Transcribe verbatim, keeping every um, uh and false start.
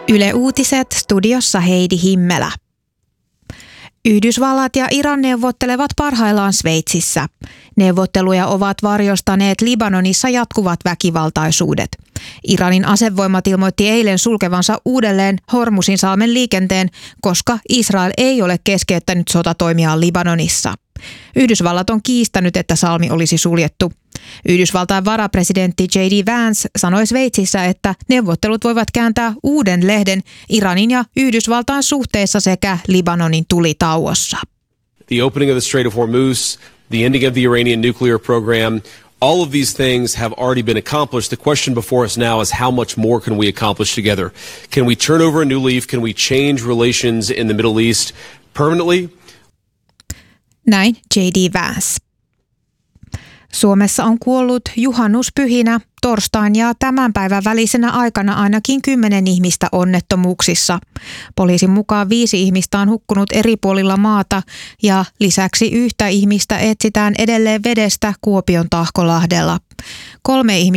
Yle Uutiset, studiossa Heidi Himmelä. Yhdysvallat ja Iran neuvottelevat parhaillaan Sveitsissä. Neuvotteluja ovat varjostaneet Libanonissa jatkuvat väkivaltaisuudet. Iranin asevoimat ilmoitti eilen sulkevansa uudelleen Hormuzin salmen liikenteen, koska Israel ei ole keskeyttänyt sotatoimiaan Libanonissa. Yhdysvallat on kiistänyt, että salmi olisi suljettu. Yhdysvaltain varapresidentti J D Vance sanoi Sveitsissä, että neuvottelut voivat kääntää uuden lehden Iranin ja Yhdysvaltain suhteissa sekä Libanonin tulitauossa. The opening of the Strait of Hormuz, the ending of the Iranian nuclear program, all of these things have already been accomplished. The question before us now is how much more can we accomplish together? Can we turn over a new leaf? Can we change relations in the Middle East permanently? Näin J D Vance. Suomessa on kuollut juhannuspyhinä torstain ja tämän päivän välisenä aikana ainakin kymmenen ihmistä onnettomuuksissa. Poliisin mukaan viisi ihmistä on hukkunut eri puolilla maata ja lisäksi yhtä ihmistä etsitään edelleen vedestä Kuopion Tahkolahdella. Kolme ihmistä